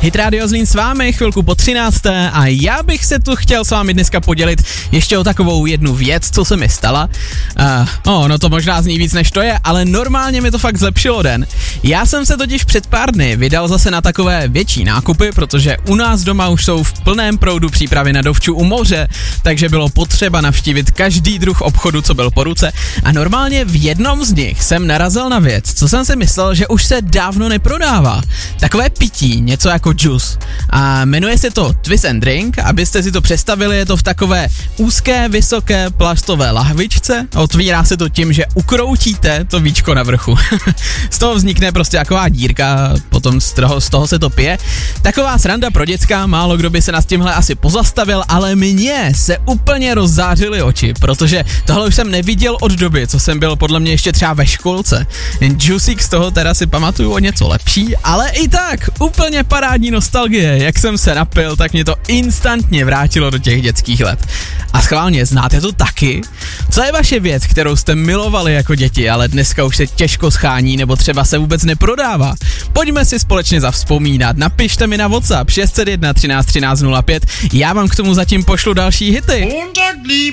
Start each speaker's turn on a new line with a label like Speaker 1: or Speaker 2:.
Speaker 1: Hit Radio Zlín s vámi, chvilku po 13. a já bych se tu chtěl s vámi dneska podělit ještě o takovou jednu věc, co se mi stala. No to možná zní víc než to je, ale normálně mi to fakt zlepšilo den. Já jsem se totiž před pár dny vydal zase na takové větší nákupy, protože u nás doma už jsou v plném proudu přípravy na dovču u moře, takže bylo potřeba navštívit každý druh obchodu, co byl po ruce, a normálně v jednom z nich jsem narazil na věc, co jsem si myslel, že už se dávno neprodává. Takové pití, něco jako juice. A jmenuje se to Twist and Drink, abyste si to představili, je to v takové úzké, vysoké plastové lahvičce. Otvírá se to tím, že ukroutíte to víčko na vrchu. Z toho vznikne prostě taková dírka, potom z toho se to pije. Taková sranda pro děcka, málo kdo by se nad tímhle asi pozastavil, ale mně se úplně rozzářily oči, protože tohle už jsem neviděl od doby, co jsem byl podle mě ještě třeba ve školce. Juicík z toho teda si pamatuju o něco lepší, ale i tak úplně parádní nostalgie, jak jsem se napil, tak mě to instantně vrátilo do těch dětských let. A schválně, znáte to taky? Co je vaše věc, kterou jste milovali jako děti, ale dneska už se těžko schání nebo třeba se vůbec neprodává? Pojďme si společně zavzpomínat, napište mi na WhatsApp 601 13 13 05, já vám k tomu zatím pošlu další hity.